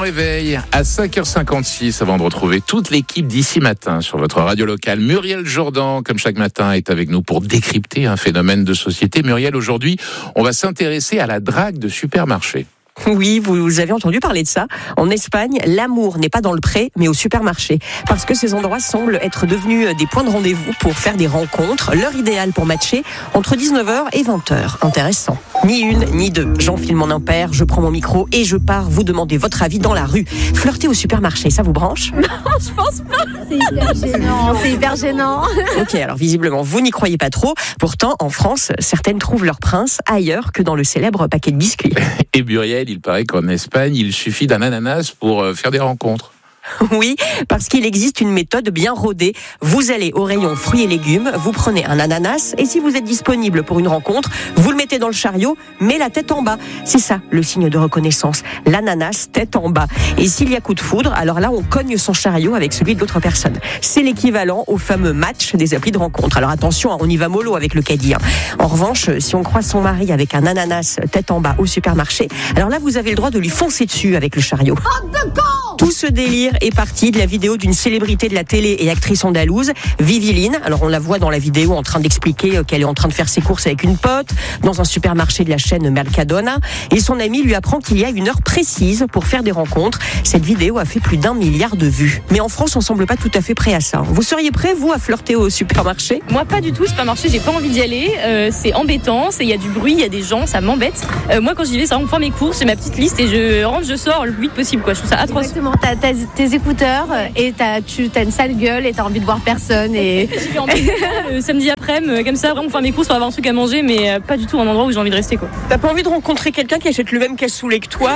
réveil à 5h56 avant de retrouver toute l'équipe d'ici matin sur votre radio locale. Muriel Jourdan, comme chaque matin, est avec nous pour décrypter un phénomène de société. Muriel, aujourd'hui, on va s'intéresser à la drague de supermarché. Oui, vous avez entendu parler de ça. En Espagne, l'amour n'est pas dans le pré, mais au supermarché. Parce que ces endroits semblent être devenus des points de rendez-vous pour faire des rencontres. L'heure idéale pour matcher, entre 19h et 20h. Intéressant. Ni une, ni deux. J'enfile mon impair, je prends mon micro et je pars vous demander votre avis dans la rue. Flirter au supermarché, ça vous branche ? Non, je pense pas. C'est hyper gênant. Ok, alors visiblement, vous n'y croyez pas trop. Pourtant, en France, certaines trouvent leur prince ailleurs que dans le célèbre paquet de biscuits. Et Muriel, il paraît qu'en Espagne, il suffit d'un ananas pour faire des rencontres. Oui, parce qu'il existe une méthode bien rodée. Vous allez au rayon fruits et légumes, vous prenez un ananas et si vous êtes disponible pour une rencontre, vous le mettez dans le chariot, mais la tête en bas. C'est ça, le signe de reconnaissance. L'ananas, tête en bas. Et s'il y a coup de foudre, alors là, on cogne son chariot avec celui de l'autre personne. C'est l'équivalent au fameux match des applis de rencontre. Alors attention, on y va mollo avec le caddie. En revanche, si on croise son mari avec un ananas tête en bas au supermarché, alors là, vous avez le droit de lui foncer dessus avec le chariot. Tout ce délire est parti de la vidéo d'une célébrité de la télé et actrice andalouse, Viviline. Alors on la voit dans la vidéo en train d'expliquer qu'elle est en train de faire ses courses avec une pote dans un supermarché de la chaîne Mercadona et son ami lui apprend qu'il y a une heure précise pour faire des rencontres. Cette vidéo a fait plus d'1 milliard de vues. Mais en France, on semble pas tout à fait prêt à ça. Vous seriez prêt, vous, à flirter au supermarché ? Moi, pas du tout. Supermarché, j'ai pas envie d'y aller. C'est embêtant. Il y a du bruit, il y a des gens, ça m'embête. Moi, quand j'y vais, c'est vraiment pour mes courses, j'ai ma petite liste et je rentre, je sors le plus vite possible. Je trouve ça atroce. Exactement. T'as tes écouteurs et t'as une sale gueule et t'as envie de voir personne. Et... Je suis en samedi après-midi, comme ça, vraiment pour faire mes courses, pour avoir un truc à manger, mais pas du tout un endroit où j'ai envie de rester. T'as pas envie de rencontrer quelqu'un qui achète le même cassoulet que toi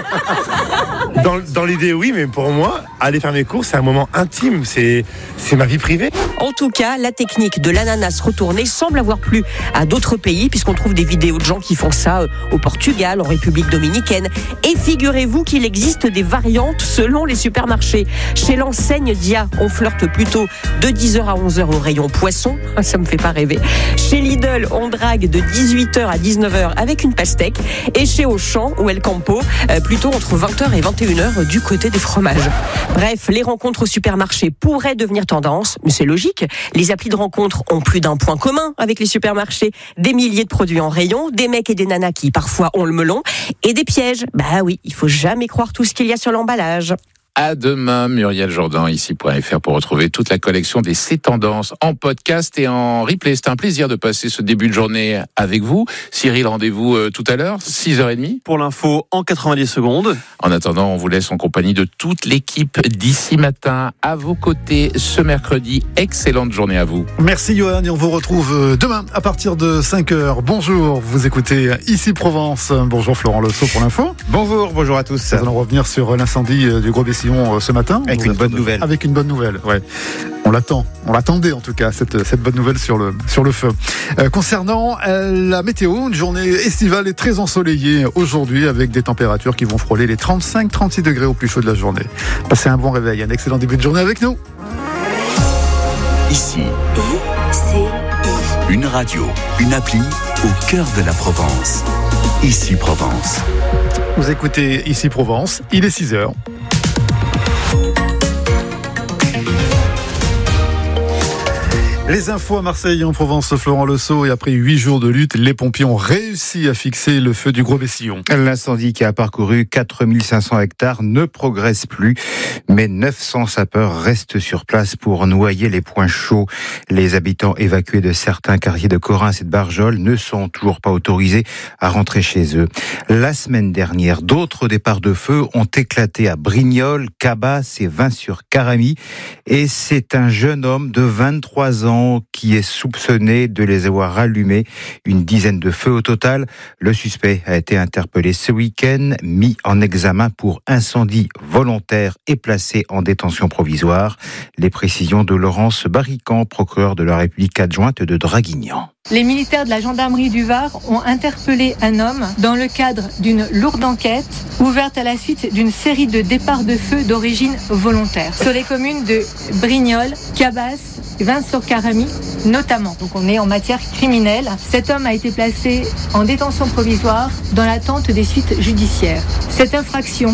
Dans l'idée, oui, mais pour moi, aller faire mes courses, c'est un moment intime, c'est ma vie privée. En tout cas, la technique de l'ananas retourné semble avoir plu à d'autres pays, puisqu'on trouve des vidéos de gens qui font ça au Portugal, en République dominicaine. Et figurez-vous qu'il existe des variantes selon les supermarchés. Chez l'enseigne Dia, on flirte plutôt de 10h à 11h au rayon poisson. Ça me fait pas rêver. Chez Lidl, on drague de 18h à 19h avec une pastèque. Et chez Auchan ou El Campo, plutôt entre 20h et 21h du côté des fromages. Bref, les rencontres au supermarché pourraient devenir tendance, mais c'est logique. Les applis de rencontres ont plus d'un point commun avec les supermarchés. Des milliers de produits en rayon, des mecs et des nanas qui parfois ont le melon, et des pièges. Bah oui, il faut jamais croire tout ce qu'il y a sur l'emballage. À demain, Muriel Jourdan, ici.fr pour retrouver toute la collection des C'est Tendances en podcast et en replay. C'est un plaisir de passer ce début de journée avec vous. Cyril, rendez-vous tout à l'heure, 6h30. Pour l'info, en 90 secondes. En attendant, on vous laisse en compagnie de toute l'équipe d'ici matin à vos côtés ce mercredi. Excellente journée à vous. Merci Johan et on vous retrouve demain à partir de 5h. Bonjour, vous écoutez Ici Provence. Bonjour Florent Lesso pour l'info. Bonjour à tous. Nous allons revenir sur l'incendie du Gros-Bessillon ce matin. Avec une bonne nouvelle. Avec une bonne nouvelle, ouais. On l'attendait en tout cas, cette bonne nouvelle sur le feu. Concernant la météo, une journée estivale et très ensoleillée aujourd'hui avec des températures qui vont frôler les 35-36 degrés au plus chaud de la journée. Passez un bon réveil, un excellent début de journée avec nous. Ici, une radio, une appli au cœur de la Provence. Ici Provence. Vous écoutez Ici Provence, il est 6h. Les infos à Marseille et en Provence, Florent Lesso. Et après 8 jours de lutte, les pompiers ont réussi à fixer le feu du Gros-Bessillon. L'incendie qui a parcouru 4500 hectares ne progresse plus, mais 900 sapeurs restent sur place pour noyer les points chauds. Les habitants évacués de certains quartiers de Correns et de Barjol ne sont toujours pas autorisés à rentrer chez eux. La semaine dernière, d'autres départs de feu ont éclaté à Brignoles, Cabas et Vins-sur-Caramie. Et c'est un jeune homme de 23 ans qui est soupçonné de les avoir allumés. Une dizaine de feux au total. Le suspect a été interpellé ce week-end, mis en examen pour incendie volontaire et placé en détention provisoire. Les précisions de Laurence Barrican, procureur de la République adjointe de Draguignan. Les militaires de la gendarmerie du Var ont interpellé un homme dans le cadre d'une lourde enquête ouverte à la suite d'une série de départs de feu d'origine volontaire sur les communes de Brignoles, Cabas, Vins-sur-Caramie notamment. Donc on est en matière criminelle. Cet homme a été placé en détention provisoire dans l'attente des suites judiciaires. Cette infraction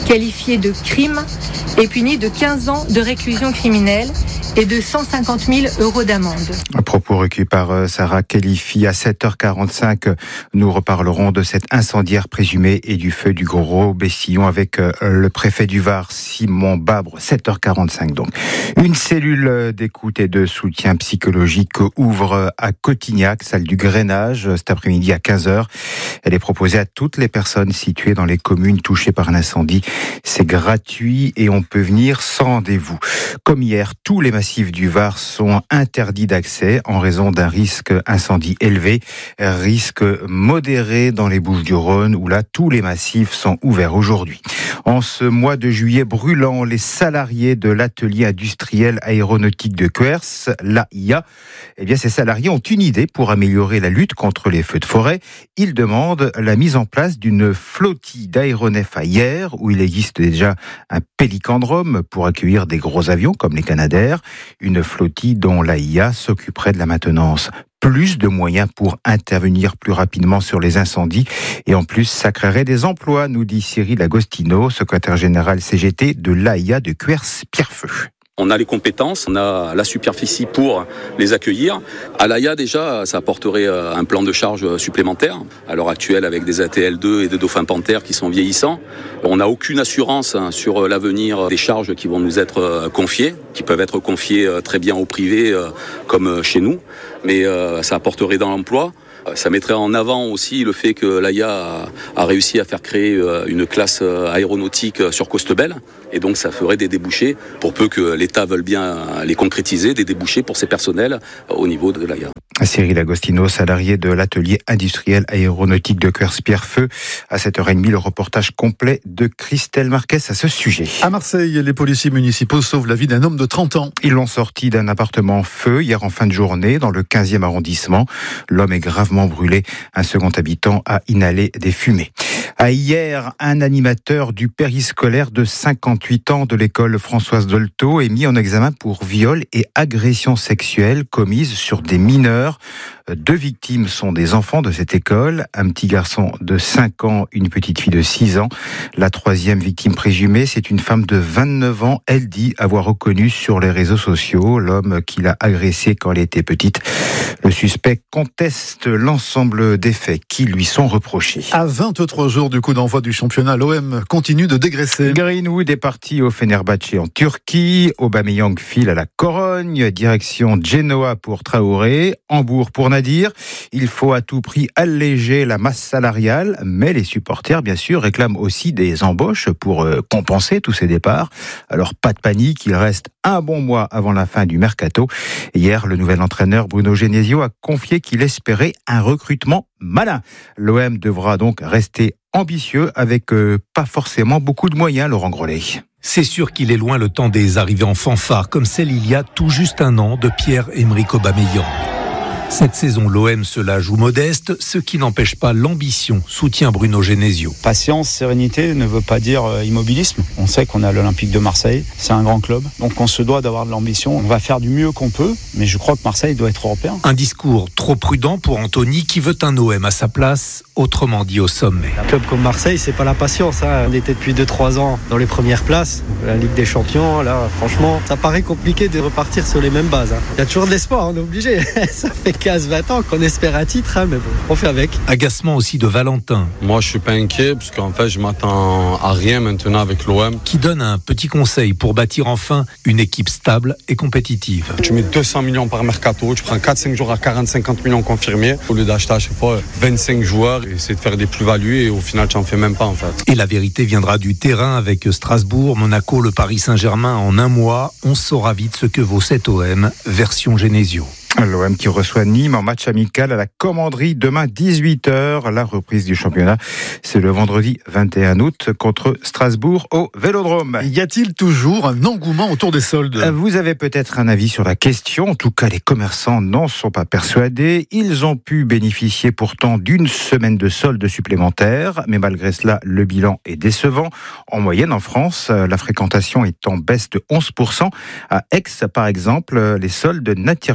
qualifié de crime est puni de 15 ans de réclusion criminelle et de 150 000 € d'amende. Un propos recueilli par Sarah Khelifi. À 7h45, nous reparlerons de cet incendiaire présumé et du feu du Gros Bessillon avec le préfet du Var, Simon Babre. 7h45 donc. Une cellule d'écoute et de soutien psychologique ouvre à Cotignac, salle du Grainage, cet après-midi à 15h. Elle est proposée à toutes les personnes situées dans les communes touchées par un incendie. C'est gratuit et on peut venir sans rendez-vous. Comme hier, tous les massifs du Var sont interdits d'accès en raison d'un risque incendie élevé, risque modéré dans les Bouches-du-Rhône où là tous les massifs sont ouverts aujourd'hui. En ce mois de juillet brûlant, les salariés de l'atelier industriel aéronautique de Quers, l'AIA, ces salariés ont une idée pour améliorer la lutte contre les feux de forêt. Ils demandent la mise en place d'une flottille d'aéronefs à Hyères où il existe déjà un pélicandrome pour accueillir des gros avions comme les Canadair, une flottille dont l'AIA s'occuperait de la maintenance. Plus de moyens pour intervenir plus rapidement sur les incendies et en plus ça créerait des emplois, nous dit Cyril Agostino, secrétaire général CGT de l'AIA de Cuers-Pierrefeu. On a les compétences, on a la superficie pour les accueillir. À l'AIA déjà, ça apporterait un plan de charge supplémentaire. À l'heure actuelle, avec des ATL2 et des Dauphin Panthère qui sont vieillissants, on n'a aucune assurance sur l'avenir des charges qui vont nous être confiées, qui peuvent être confiées très bien au privé comme chez nous, mais ça apporterait dans l'emploi. Ça mettrait en avant aussi le fait que l'AIA a réussi à faire créer une classe aéronautique sur Costebelle. Et donc ça ferait des débouchés, pour peu que l'État veuille bien les concrétiser, des débouchés pour ces personnels au niveau de l'AIA. Cyril Agostino, salarié de l'atelier industriel aéronautique de Cuers-Pierrefeu. À 7h30, le reportage complet de Christelle Marquez à ce sujet. À Marseille, les policiers municipaux sauvent la vie d'un homme de 30 ans. Ils l'ont sorti d'un appartement en feu hier en fin de journée dans le 15e arrondissement. L'homme est gravement brûlé. Un second habitant a inhalé des fumées. À Hyères, un animateur du périscolaire de 58 ans de l'école Françoise Dolto est mis en examen pour viol et agression sexuelle commise sur des mineurs. 2 victimes sont des enfants de cette école, un petit garçon de 5 ans, une petite fille de 6 ans. La 3e victime présumée, c'est une femme de 29 ans. Elle dit avoir reconnu sur les réseaux sociaux l'homme qui l'a agressée quand elle était petite. Le suspect conteste l'ensemble des faits qui lui sont reprochés. À 23 jours du coup d'envoi du championnat, l'OM continue de dégraisser. Greenwood est parti au Fenerbahçe en Turquie. Aubameyang file à la Corogne. Direction Genoa pour Traoré. Hambourg pour Nadir. Il faut à tout prix alléger la masse salariale, mais les supporters, bien sûr, réclament aussi des embauches pour compenser tous ces départs. Alors, pas de panique, il reste un bon mois avant la fin du mercato. Hier, le nouvel entraîneur Bruno Genesio a confié qu'il espérait un recrutement malin. L'OM devra donc rester ambitieux avec pas forcément beaucoup de moyens, Laurent Grollet. C'est sûr qu'il est loin le temps des arrivées en fanfare, comme celle il y a tout juste un an de Pierre-Emerick Aubameyang. Cette saison, l'OM se la joue modeste, ce qui n'empêche pas l'ambition, soutient Bruno Genesio. Patience, sérénité ne veut pas dire immobilisme. On sait qu'on a l'Olympique de Marseille, c'est un grand club, donc on se doit d'avoir de l'ambition. On va faire du mieux qu'on peut, mais je crois que Marseille doit être européen. Un discours trop prudent pour Anthony qui veut un OM à sa place, autrement dit au sommet. Un club comme Marseille, c'est pas la patience. On était depuis 2-3 ans dans les premières places, la Ligue des Champions. Là, franchement, ça paraît compliqué de repartir sur les mêmes bases. Il y a toujours de l'espoir, on est obligé. Ça fait 15-20 ans qu'on espère un titre, mais bon, on fait avec. Agacement aussi de Valentin. Moi, je suis pas inquiet, parce qu'en fait, je m'attends à rien maintenant avec l'OM. Qui donne un petit conseil pour bâtir enfin une équipe stable et compétitive. Tu mets 200 millions par mercato, tu prends 4-5 joueurs à 40-50 millions confirmés, au lieu d'acheter à chaque fois 25 joueurs, et essayer de faire des plus-values, et au final, tu n'en fais même pas, en fait. Et la vérité viendra du terrain avec Strasbourg, Monaco, le Paris Saint-Germain en un mois. On saura vite ce que vaut cet OM, version Genesio. L'OM qui reçoit Nîmes en match amical à la Commanderie demain 18h. La reprise du championnat, c'est le vendredi 21 août contre Strasbourg au Vélodrome. Y a-t-il toujours un engouement autour des soldes ? Vous avez peut-être un avis sur la question. En tout cas, les commerçants n'en sont pas persuadés. Ils ont pu bénéficier pourtant d'une semaine de soldes supplémentaires. Mais malgré cela, le bilan est décevant. En moyenne, en France, la fréquentation est en baisse de 11%. À Aix, par exemple, les soldes n'attirent plus les fous.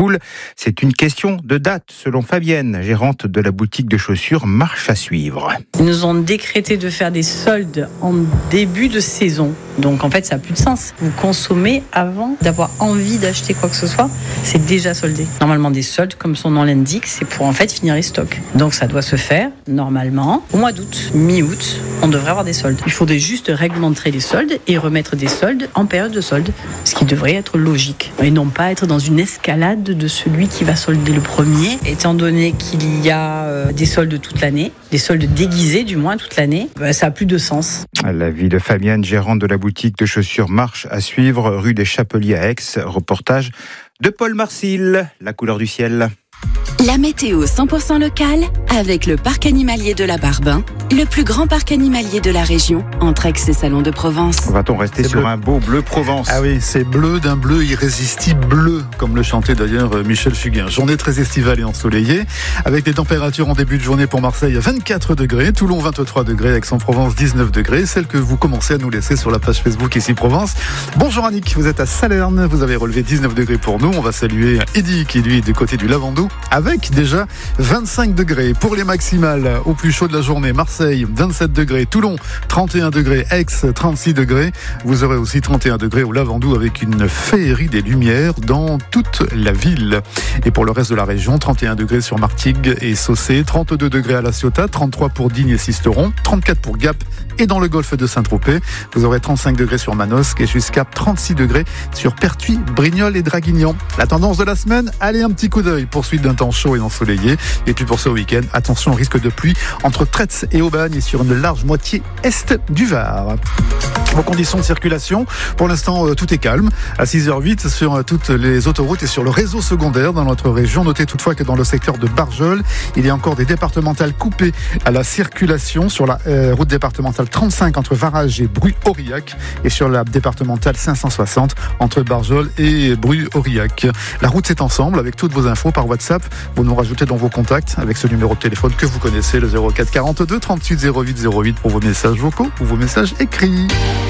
foule. C'est une question de date, selon Fabienne, gérante de la boutique de chaussures Marche à suivre. Ils nous ont décrété de faire des soldes en début de saison. Donc en fait, ça n'a plus de sens. Vous consommez avant d'avoir envie d'acheter quoi que ce soit, c'est déjà soldé. Normalement, des soldes, comme son nom l'indique, c'est pour en fait finir les stocks. Donc ça doit se faire normalement au mois d'août, mi-août, on devrait avoir des soldes. Il faudrait juste réglementer les soldes et remettre des soldes en période de solde, ce qui devrait être logique. Et non pas être dans une escalade de celui qui va solder le premier, étant donné qu'il y a des soldes toute l'année, des soldes déguisés du moins toute l'année, ça n'a plus de sens. L'avis de Fabienne, gérante de la boutique de chaussures Marche à suivre, rue des Chapeliers à Aix. Reportage de Paul Marcil, La couleur du ciel. La météo 100% locale avec le parc animalier de la Barbin, le plus grand parc animalier de la région, entre Aix et Salon de Provence. Va-t-on rester sur un beau bleu Provence? Ah oui, c'est bleu d'un bleu irrésistible, bleu, comme le chantait d'ailleurs Michel Fugain. Journée très estivale et ensoleillée, avec des températures en début de journée pour Marseille à 24 degrés, Toulon 23 degrés, Aix-en-Provence 19 degrés, celle que vous commencez à nous laisser sur la page Facebook ici Provence. Bonjour Annick, vous êtes à Salerne, vous avez relevé 19 degrés pour nous. On va saluer Eddy qui lui est du côté du Lavandou, avec déjà 25 degrés. Pour les maximales, au plus chaud de la journée, Marseille 27 degrés, Toulon 31 degrés, Aix 36 degrés. Vous aurez aussi 31 degrés au Lavandou avec une féerie des lumières dans toute la ville. Et pour le reste de la région, 31 degrés sur Martigues et Saucé, 32 degrés à La Ciotat, 33 pour Digne et Sisteron, 34 pour Gap et dans le golfe de Saint-Tropez. Vous aurez 35 degrés sur Manosque et jusqu'à 36 degrés sur Pertuis, Brignoles et Draguignan. La tendance de la semaine, allez un petit coup d'œil, poursuite d'un temps chaud et ensoleillé. Et puis pour ce week-end, attention au risque de pluie entre Tretz et Aubagne et sur une large moitié est du Var. Vos conditions de circulation, pour l'instant tout est calme. À 6h08 sur toutes les autoroutes et sur le réseau secondaire dans notre région. Notez toutefois que dans le secteur de Barjol, il y a encore des départementales coupées à la circulation sur la route départementale 35 entre Varage et Bru-Aurillac et sur la départementale 560 entre Barjol et Bru-Aurillac. La route c'est ensemble avec toutes vos infos par WhatsApp. Vous nous rajoutez dans vos contacts avec ce numéro de téléphone que vous connaissez, le 04 42 38 08 08 pour vos messages vocaux ou vos messages écrits.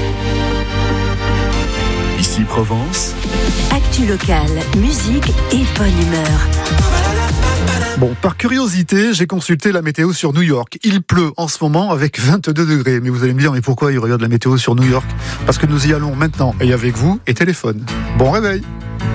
Ici Provence. Actu locale, musique et bonne humeur. Bon, par curiosité, j'ai consulté la météo sur New York. Il pleut en ce moment avec 22 degrés. Mais vous allez me dire, mais pourquoi il regarde la météo sur New York? Parce que nous y allons maintenant et avec vous et téléphone. Bon réveil.